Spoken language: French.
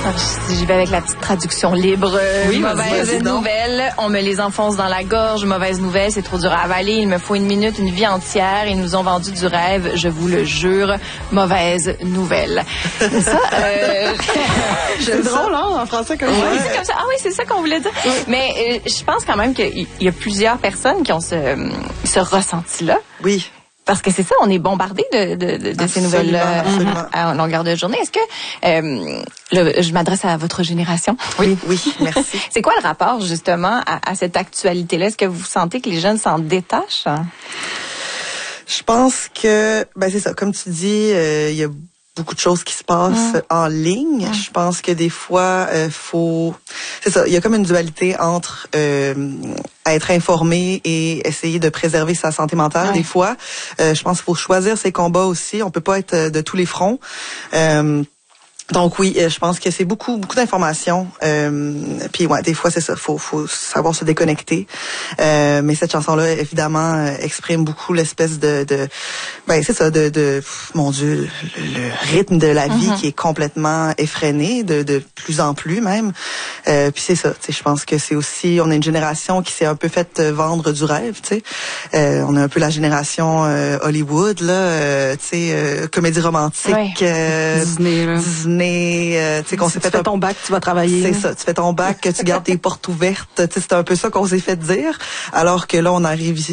J'y vais avec la petite traduction libre. Mauvaise nouvelle, on me les enfonce dans la gorge. Mauvaise nouvelle, c'est trop dur à avaler. Il me faut une minute, une vie entière. Ils nous ont vendu du rêve, je vous le jure. Mauvaise nouvelle. Ça, c'est drôle, hein, en français comme ça. Oui, c'est comme ça. Ah oui, c'est ça qu'on voulait dire. Oui. Mais je pense quand même qu'il y a plusieurs personnes qui ont ce ressenti-là. Oui. Parce que c'est ça, on est bombardé de ces nouvelles-là à longueur de journée. Est-ce que, je m'adresse à votre génération. Oui, merci. C'est quoi le rapport, justement, à cette actualité-là? Est-ce que vous sentez que les jeunes s'en détachent? Je pense que, c'est ça, comme tu dis, il y a beaucoup de choses qui se passent en ligne. Je pense que des fois, c'est ça, il y a comme une dualité entre être informé et essayer de préserver sa santé mentale. Des fois, je pense qu'il faut choisir ses combats aussi. On peut pas être de tous les fronts. Donc oui, je pense que c'est beaucoup d'informations. Puis des fois c'est ça, faut savoir se déconnecter. Mais cette chanson-là, évidemment, exprime beaucoup l'espèce c'est ça, mon Dieu, le rythme de la vie qui est complètement effréné, de plus en plus même. Puis c'est ça, je pense que c'est aussi, on a une génération qui s'est un peu faite vendre du rêve, tu sais. On a un peu la génération Hollywood là, comédie romantique, Disney, tu sais, qu'on s'est fait ton bac, tu vas travailler. C'est ça, tu fais ton bac, tu gardes tes portes ouvertes. Tu sais, c'est un peu ça qu'on s'est fait dire. Alors que là, on arrive